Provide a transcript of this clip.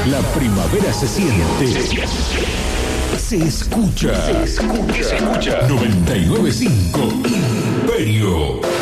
La primavera se siente. Se escucha. 99.5 Imperio.